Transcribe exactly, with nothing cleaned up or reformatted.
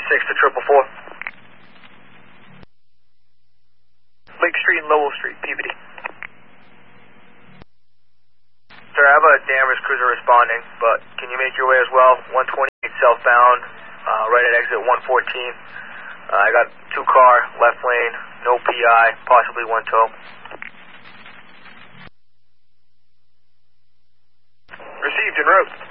six to triple four. Lake Street and Lowell Street, P B D. Sir, I have a Danvers cruiser responding, but can you make your way as well? one twenty-eight southbound, uh, right at exit one fourteen. Uh, I got two car, left lane, no P I, possibly one tow. Received en route.